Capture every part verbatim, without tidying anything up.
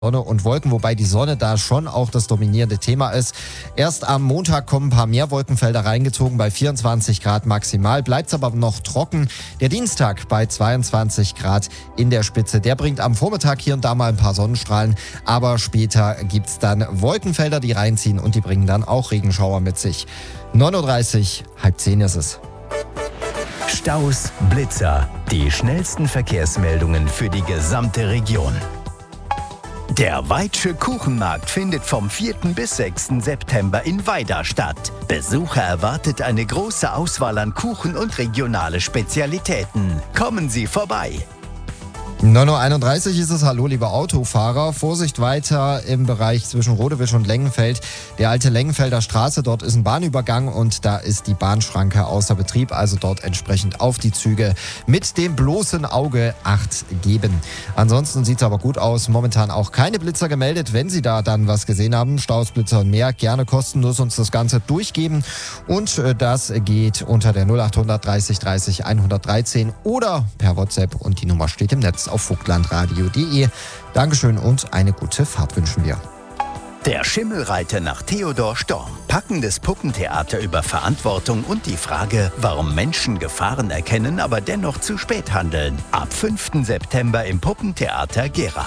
Sonne und Wolken, wobei die Sonne da schon auch das dominierende Thema ist. Erst am Montag kommen ein paar mehr Wolkenfelder reingezogen, bei vierundzwanzig Grad maximal. Bleibt es aber noch trocken. Der Dienstag bei zweiundzwanzig Grad in der Spitze. Der bringt am Vormittag hier und da mal ein paar Sonnenstrahlen. Aber später gibt es dann Wolkenfelder, die reinziehen und die bringen dann auch Regenschauer mit sich. neun Uhr dreißig, halb zehn ist es. Staus, Blitzer, die schnellsten Verkehrsmeldungen für die gesamte Region. Der Weitsche Kuchenmarkt findet vom vierten bis sechsten September in Weida statt. Besucher erwartet eine große Auswahl an Kuchen und regionale Spezialitäten. Kommen Sie vorbei! neun Uhr einunddreißig ist es. Hallo, liebe Autofahrer. Vorsicht weiter im Bereich zwischen Rodewisch und Lengenfeld. Der alte Lengenfelder Straße, dort ist ein Bahnübergang und da ist die Bahnschranke außer Betrieb. Also dort entsprechend auf die Züge mit dem bloßen Auge Acht geben. Ansonsten sieht es aber gut aus. Momentan auch keine Blitzer gemeldet. Wenn Sie da dann was gesehen haben, Staus, Blitzer und mehr, gerne kostenlos uns das Ganze durchgeben. Und das geht unter der null acht hundert dreißig dreißig hundertdreizehn oder per WhatsApp und die Nummer steht im Netz auf vogtlandradio punkt de. Dankeschön und eine gute Fahrt wünschen wir. Der Schimmelreiter nach Theodor Storm. Packendes Puppentheater über Verantwortung und die Frage, warum Menschen Gefahren erkennen, aber dennoch zu spät handeln. Ab fünften September im Puppentheater Gera.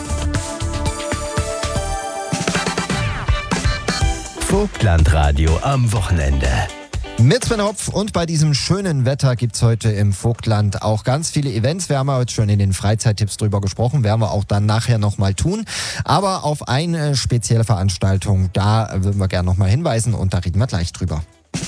Vogtlandradio am Wochenende. Mit Sven Hopf und bei diesem schönen Wetter gibt es heute im Vogtland auch ganz viele Events. Wir haben ja heute schon in den Freizeittipps drüber gesprochen, werden wir auch dann nachher nochmal tun. Aber auf eine spezielle Veranstaltung, da würden wir gerne nochmal hinweisen und da reden wir gleich drüber.